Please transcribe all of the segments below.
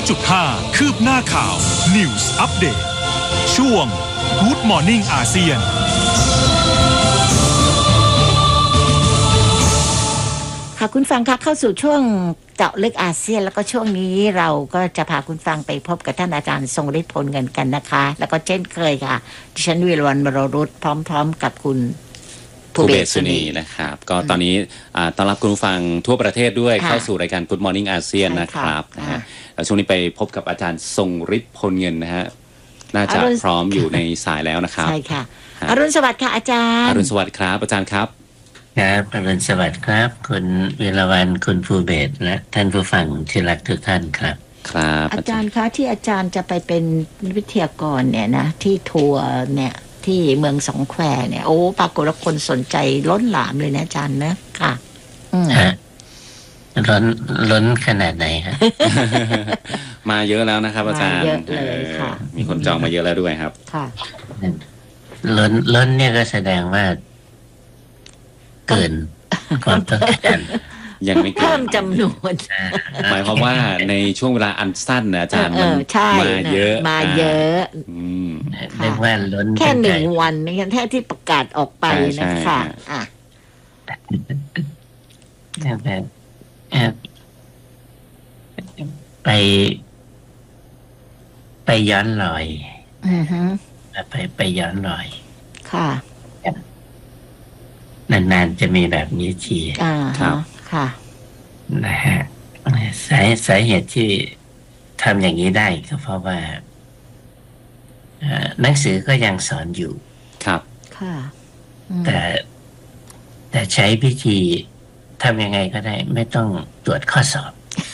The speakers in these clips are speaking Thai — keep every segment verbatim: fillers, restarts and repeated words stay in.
จุดห้า คืบหน้าข่าว News Update ช่วง Good Morning อาเซียนค่ะคุณฟังคะเข้าสู่ช่วงเจาะลึกอาเซียนแล้วก็ช่วงนี้เราก็จะพาคุณฟังไปพบกับท่านอาจารย์ทรงฤทธิ์พลเงินกันนะคะแล้วก็เช่นเคยค่ะดิฉันวิรวรรณวรรุตพร้อมๆกับคุณภูเบศสุนีนะครับก็ตอนนี้ต้อนรับคุณผู้ฟังทั่วประเทศด้วยเข้าสู่รายการ Good Morning อาเซียนนะครับนะฮะแล้วช่วงนี้ไปพบกับอาจารย์ทรงฤทธิ์พลเงินนะฮะน่าจะพร้อมอยู่ในสายแล้วนะครับใช่ค่ะอรุณสวัสดิ์ค่ะอาจารย์อรุณสวัสดิ์ครับอาจารย์ครับครับอรุณสวัสดิ์ครับคุณวิรวรรณคุณภูเบศและท่านผู้ฟังที่รักทุกท่านครับครับอาจารย์คะที่อาจารย์จะไปเป็นวิทยากรเนี่ยนะที่ทัวร์เนี่ยที่เมืองสองแควเนี่ยโอ้ปรากฏว่าคนสนใจล้นหลามเลยนะอาจารย์นะค่ะฮะล้นล้นขนาดไหนครับมาเยอะแล้วนะครับอาจารย์เยอะเลยค่ะมีคนจองมาเยอะแล้วด้วยครับค่ะล้นล้นเนี่ยก็แสดงว่าเกินความต้องการยังไม่เพิ่มจำนวนหมายความว่าในช่วงเวลาอันสั้นนะอาจารย์มันมาเยอะมาเยอะเรียกว่าล้นแค่หนึ่งวันนี่แค่ที่ประกาศออกไปนะคะอ่ะแบบไปไปย้อนรอยไปไปย้อนรอยค่ะนานๆจะมีแบบนี้ทีครับค่ะนะฮะสาสาเหตุที่ทำอย่างนี้ได้ก็เพราะว่าหนังสือก็ยังสอนอยู่ครับค่ะแต่แต่ใช้วิธีทำยังไงก็ได้ไม่ต้องตรวจข้อสอบ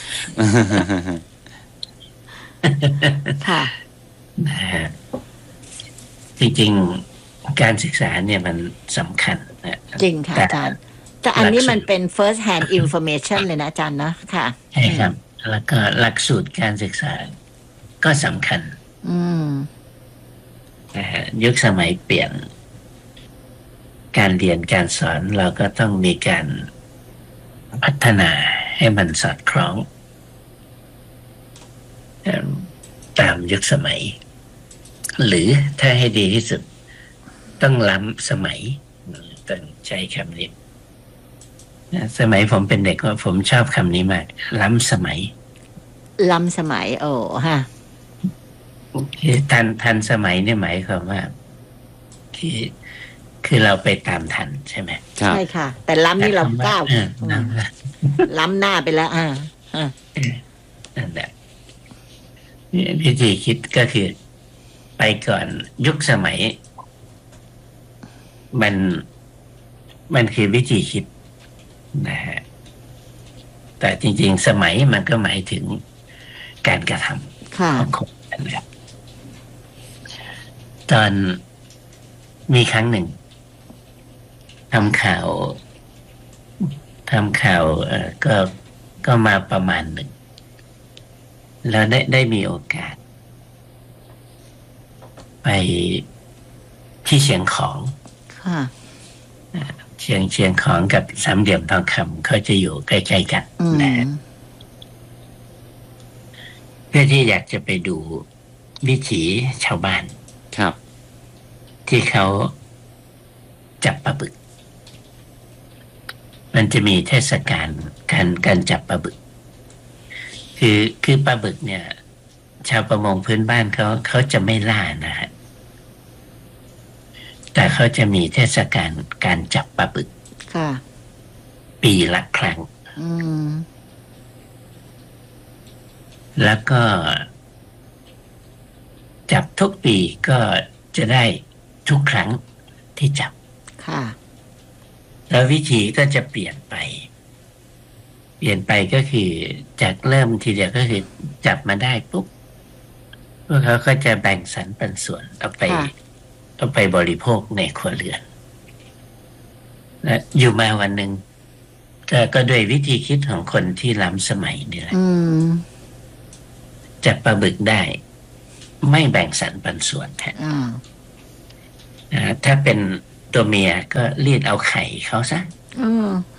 ค่ะนะฮะจริงๆการศึกษาเนี่ยมันสำคัญนะจริงค่ะอาจารย์แต่อันนี้มันเป็น first hand information เลยนะอาจารย์นะค่ะใช่ครับแล้วก็หลักสูตรการศึกษาก็สำคัญอืมนะฮะยุคสมัยเปลี่ยนการเรียนการสอนเราก็ต้องมีการพัฒนาให้มันสอดคล้องตามยุคสมัยหรือถ้าให้ดีที่สุดต้องล้ำสมัยต้องใช้คำนี้สมัยผมเป็นเด็กว่าผมชอบคำนี้มากล้ำสมัยล้ำสมัยโอ้ฮะคือทันทันสมัยเนี่ยหมายความว่าคือคือเราไปตามทันใช่ไหมใช่ค่ะแต่ล้ำนี่เราก้าวล้ำหน้าไปแล้วอ่านั่นแหละวิธีคิดก็คือไปก่อนยุคสมัยมันมันคือวิธีคิดนะฮะแต่จริงๆสมัยมันก็หมายถึงการกระทำของคนนะครับตอนมีครั้งหนึ่งทำข่าวทำข่าวเอ่อก็ก็มาประมาณหนึ่งแล้วได้ได้มีโอกาสไปที่เชียงของค่ะเชียงเชียงของกับสามเหลี่ยมทองคำเขาจะอยู่ใกล้ๆกันนะเพื่อที่อยากจะไปดูวิถีชาวบ้านครับที่เขาจับปลาบึกมันจะมีเทศกาลการการจับปลาบึกคือคือปลาบึกเนี่ยชาวประมงพื้นบ้านเขาเขาจะไม่ล่านะฮะแต่เขาจะมีเทศกาลการจับปลาบึกค่ะปีละครั้งแล้วก็จับทุกปีก็จะได้ทุกครั้งที่จับค่ะแล้ววิธีก็จะเปลี่ยนไปเปลี่ยนไปก็คือจากเริ่มทีเดียวก็คือจับมาได้ปุ๊บพวกเขาก็จะแบ่งสรรปันส่วนเอาไปเอาไปบริโภคในครัวเรือนและอยู่มาวันหนึ่งก็ก็ด้วยวิธีคิดของคนที่ล้ำสมัยนี่แหละจับปลาบึกได้ไม่แบ่งสรรปันส่วนแทนถ้าเป็นตัวเมียก็รีดเอาไข่เขาซะ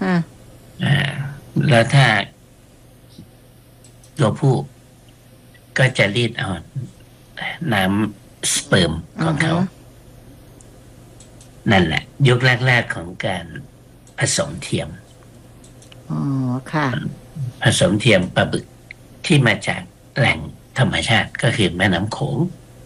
แล้วถ้าตัวผู้ก็จะรีดเอาน้ำสเปิร์มของเขาอือฮึนั่นแหละ ยุคแรกๆของการผสมเทียมอ๋อค่ะผสมเทียมปลาบึกที่มาจากแหล่งธรรมชาติก็คือแม่น้ำโขง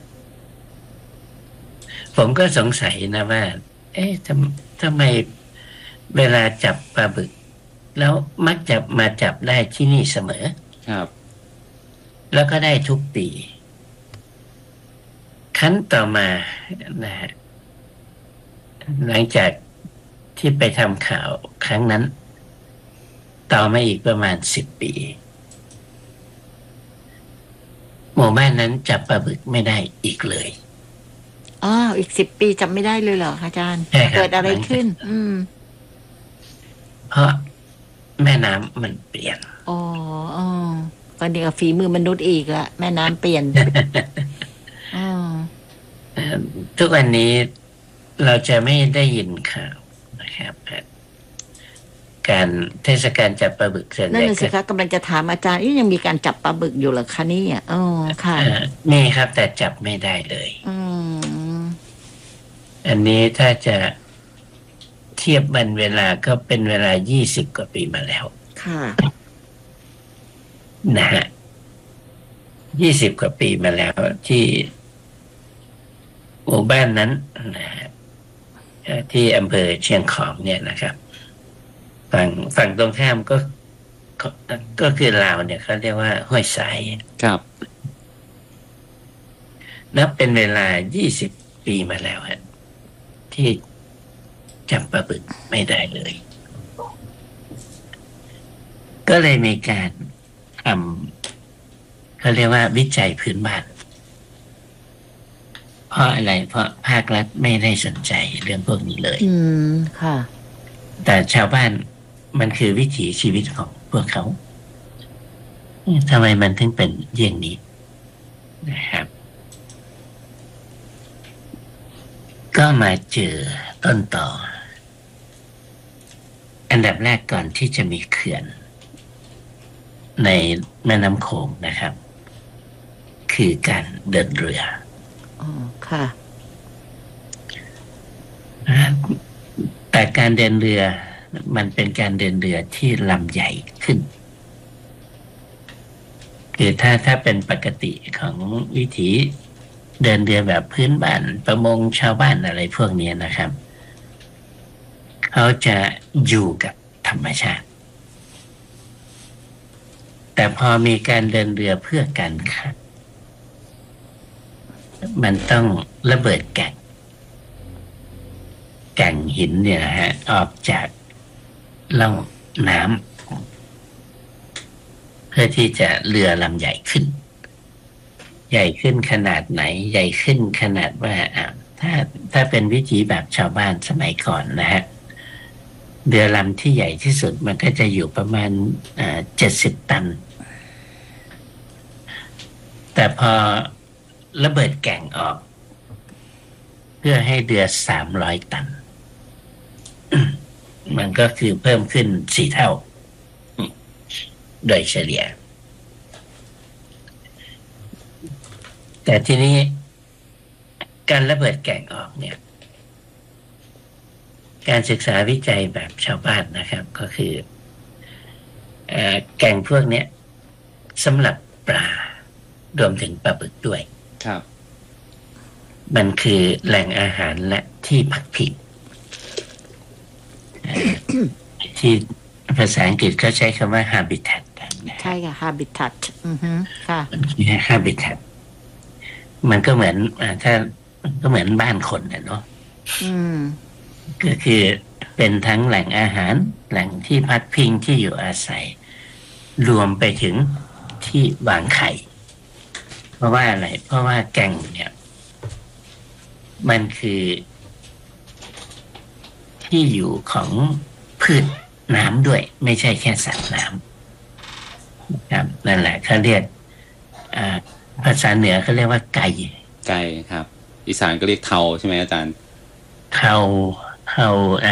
ผมก็สงสัยนะว่า เอ๊ะทำทำไมเวลาจับปลาบึก แล้วมักจะมาจับได้ที่นี่เสมอครับแล้วก็ได้ทุกปี ครั้นต่อมานะฮะหลังจากที่ไปทำข่าวครั้งนั้น ต่อมาอีกประมาณสิบปี หมู่บ้านนั้นจับปลาบึกไม่ได้อีกเลยอ๋ออีกสิบปีจำไม่ได้เลยเหรอคะอาจารย์ใช่ครับเกิดอะไรขึ้น อืมเพราะแม่น้ำมันเปลี่ยนอ๋ออ๋อก็เดียวฝีมือมนุษย์อีกละแม่น้ำเปลี่ยน อ๋อทุกวันนี้เราจะไม่ได้ยินข่าวนะครับ การเทศกาลจับปลาบึกส่วนใหนั่นญ่น่ะสิคะกำลังจะถามอาจารย์นี่ยังมีการจับปลาบึกอยู่เหรอคะเนี่ยอ๋อค่ะเอ่อมีครับ แต่จับไม่ได้เลยอืมอันนี้ถ้าจะเทียบวันเวลาก็เป็นเวลายี่สิบกว่าปีมาแล้วค่ะนะฮะยี่สิบกว่าปีมาแล้วที่หมู่บ้านนั้นนะฮะเอ่อที่อำเภอเชียงของเนี่ยนะครับ ฝั่งฝั่งตรงข้ามก็ก็ก็คือลาวเนี่ยเขาเรียกว่าห้วยทรายครับนับเป็นเวลายี่สิบปีมาแล้วฮะที่จับปลาบึกไม่ได้เลย ก็เลยมีการทำเขาเรียกว่าวิจัยพื้นบ้าน เพราะอะไร เพราะภาครัฐไม่ได้สนใจเรื่องพวกนี้เลยอืมค่ะแต่ชาวบ้านมันคือวิถีชีวิตของพวกเขาทำไมมันถึงเป็นอย่างนี้นะครับ ก็มาเจอต้นต่อ อันดับแรกก่อนที่จะมีเขื่อน ในแม่น้ำโขงนะครับ คือการเดินเรืออ๋อค่ะแต่การเดินเรือมันเป็นการเดินเรือที่ลำใหญ่ขึ้น คือถ้าถ้าเป็นปกติของวิถีเดินเรือแบบพื้นบ้านประมงชาวบ้านอะไรพวกนี้นะครับ เขาจะอยู่กับธรรมชาติ แต่พอมีการเดินเรือเพื่อการค้ามันต้องระเบิดแก่งแก่งหินเนี่ยนะฮะออกจากล่องน้ำเพื่อที่จะเรือลำใหญ่ขึ้น ใหญ่ขึ้นขนาดไหน ใหญ่ขึ้นขนาดว่าอ่ะถ้าถ้าเป็นวิถีแบบชาวบ้านสมัยก่อนนะฮะเรือลำที่ใหญ่ที่สุดมันก็จะอยู่ประมาณเจ็ดสิบตัน แต่พอระเบิดแก่งออก เพื่อให้เรือสามร้อยตัน มันก็คือเพิ่มขึ้นสี่เท่า โดยเฉลี่ย แต่ทีนี้การระเบิดแก่งออกเนี่ย การศึกษาวิจัยแบบชาวบ้านนะครับ ก็คือเอ่อแก่งพวกเนี้ยสำหรับปลารวมถึงปลาบึกด้วยครับมันคือแหล่งอาหารและที่พักพิง ที่ภาษาอังกฤษเขาใช้คำว่า habitat นะใช่ค่ะ habitat อือฮึค่ะมันคือ habitat มันก็เหมือนอ่าถ้าก็เหมือนบ้านคนนะเนาะอืมก็คือเป็นทั้งแหล่งอาหาร แหล่งที่พักพิงที่อยู่อาศัย รวมไปถึงที่วางไข่ เพราะว่าอะไร เพราะว่าแก่งเนี่ย มันคือที่อยู่ของพืชน้ำด้วย ไม่ใช่แค่สัตว์น้ำนะครับนั่นแหละเขาเรียกอ่าภาษาเหนือเขาเรียกว่าไก่ไกลครับ อีสานก็เรียกเทาใช่ไหมอาจารย์เทาเทา